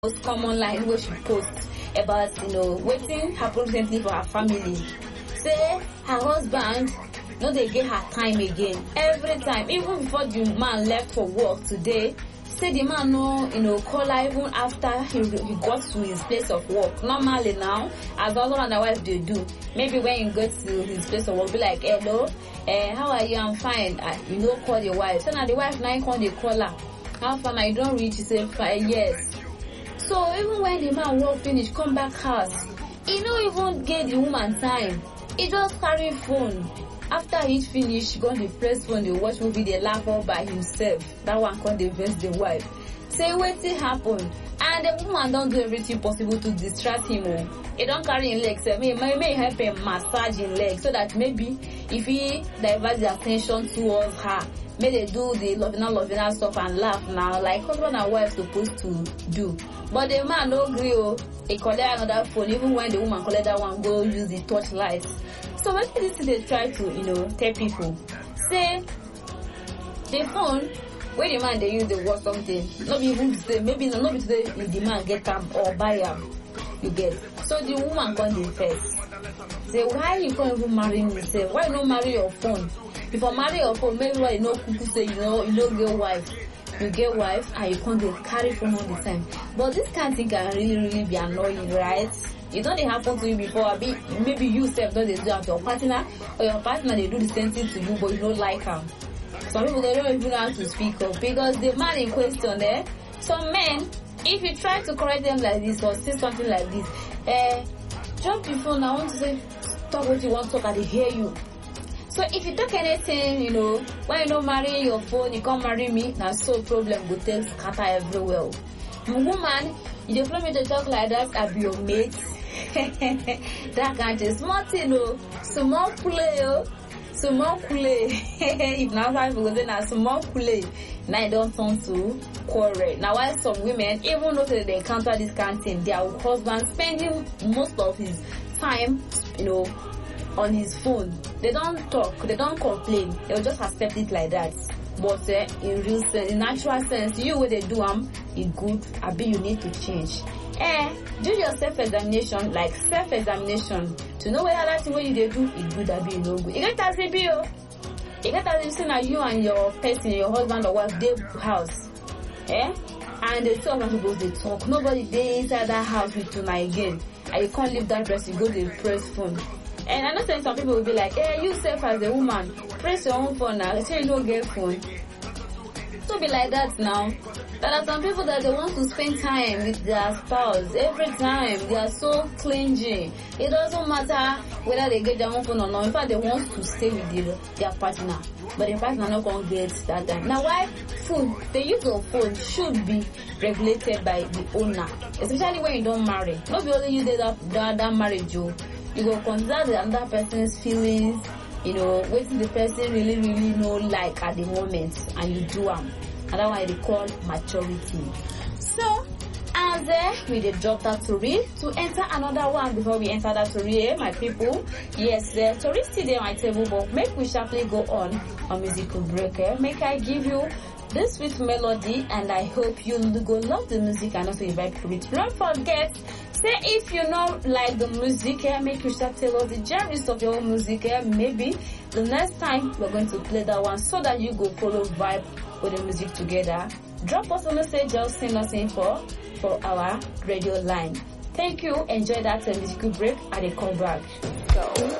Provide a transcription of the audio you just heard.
most common line wey she post about wetin happen recently for her family. Say her husband no dey give her time again. Every time, even before the man left for work today, say the man no call her even after he got to his place of work. Normally now, as husband and wife dey do, maybe when you go to his place of work, be like, hello, how are you? I'm fine. You no call the wife. So now the wife now come dey call her. How far now? You don reach? She say, fine, yes. So even when the man work finish, come back house, he no even get the woman time. He just carry phone. After he finish, he go dey press phone, dey watch movie, dey laugh all by himself. That one come dey vex the wife. Say wetin happen? And the woman don do everything possible to distract him. He don carry him leg, say may help him massage him leg so that maybe if he divert the attention towards her, may they do the loving stuff and laugh now like husband and wife supposed to do. But the man no gree. He collect another phone, even when the woman collect that one, go use the torchlight. So when this thing they try to tell people, say the phone where the man they use they watch something, not even today, maybe not be today if the man get them or buy them, you get. So the woman come the first. Say why you can't even marry me? Say why you not marry your phone? If I marry your phone, maybe why you know people say you don't get wife. You get wife and you can't carry phone all the time. But this kind of thing can really be annoying, right? It don't happen to you before. Maybe you self don't do that to your partner, or your partner they do the same thing to you, but you don't like them. Some people they don't even know how to speak up because the man in question there. Some men, if you try to correct them like this or say something like this, drop your phone. I want to say talk what you want to talk. I hear you. So if you talk anything, when you don't marry your phone, you can't marry me. Now so problem will tell scatter everywhere. Woman, you don't want me to talk like that. I'll be your mate. That can't just small thing, small play, small play. If now five people say now small play, now it don't turn to quarrel. Now while some women, even though they encounter this kind of thing, their husband spending most of his time, on his phone. They don't talk, they don't complain, they'll just accept it like that. But in real sense, in natural sense, you what they do it good, you need to change. Do your self-examination, like self-examination, to know whether that thing what you do it good, you no good. You get as it be, you get as you say now you and your person, your husband or wife, they house, and the two of them supposed to talk. Nobody they inside that house with you again, and you can't leave that person, go to the press phone. And I know some people will be like, you self as a woman, press your own phone now. Say you don't get phone. So be like that now. There are some people that they want to spend time with their spouse every time. They are so clingy. It doesn't matter whether they get their own phone or not. In fact, they want to stay with their partner. But the partner not going to get that time. Now why phone? The use of phone should be regulated by the owner. Especially when you don't marry. Not be only you did that marriage, you go consider the other person's feelings, what the person really no like at the moment, and you do them. And that's why they call maturity. So, as we did drop that story to enter another one before we enter that story, my people. Yes, the story still there on my table, but make we sharply go on a musical break. Make I give you this sweet melody, and I hope you go love the music and also vibe to it. Don't forget, say if you know like the music, make you start tell us the genres of your own music. Maybe the next time we're going to play that one so that you go follow vibe with the music together. Drop us a message, just send us info for our radio line. Thank you. Enjoy that musical break and a call back. So.